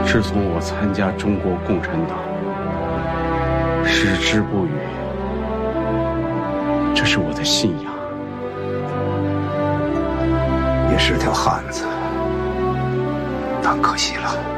是从我参加中国共产党，矢志不渝，这是我的信仰， 也是条汉子，但可惜了。